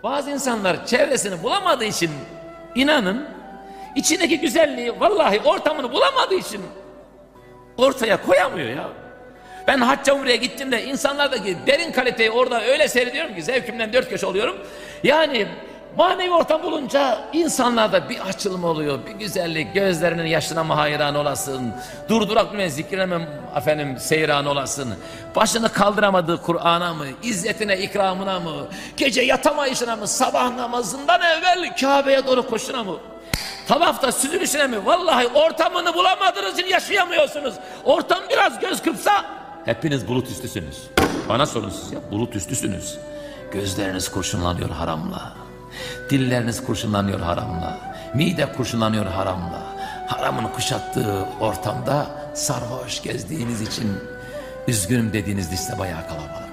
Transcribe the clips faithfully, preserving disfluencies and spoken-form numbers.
Bazı insanlar çevresini bulamadığı için, inanın, içindeki güzelliği, vallahi ortamını bulamadığı için ortaya koyamıyor ya. Ben hacca umreye gittiğimde insanlardaki derin kaliteyi orada öyle seyrediyorum ki zevkimden dört köşe oluyorum. Yani manevi ortam bulunca insanlarda bir açılma oluyor, bir güzellik, gözlerinin yaşına mı hayran olasın, durdurak bilmem zikrine efendim seyran olasın, başını kaldıramadığı Kur'an'a mı, izzetine, ikramına mı, gece yatamayışına mı, sabah namazından evvel Kabe'ye doğru koşuna mı, tavafta süzülüşüne mi? Vallahi ortamını bulamadığınız için yaşayamıyorsunuz. Ortam biraz göz kırpsa hepiniz bulut üstüsünüz. Bana sorun siz ya, bulut üstüsünüz. Gözleriniz kurşunlanıyor haramla. Dilleriniz kurşunlanıyor haramla. Mide kurşunlanıyor haramla. Haramın kuşattığı ortamda sarhoş gezdiğiniz için üzgünüm dediğiniz liste bayağı kalabalık.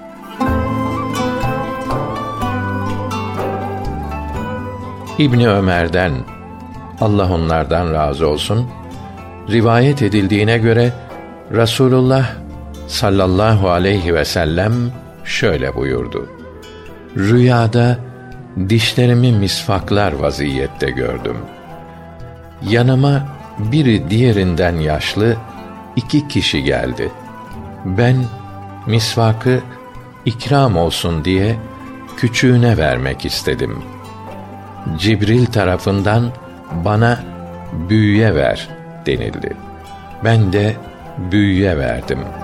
İbni Ömer'den, Allah onlardan razı olsun, rivayet edildiğine göre Resulullah sallallahu aleyhi ve sellem şöyle buyurdu: Rüyada dişlerimi misvaklar vaziyette gördüm. Yanıma biri diğerinden yaşlı iki kişi geldi. Ben misvakı ikram olsun diye küçüğüne vermek istedim. Cibril tarafından bana büyüye ver denildi. Ben de büyüye verdim.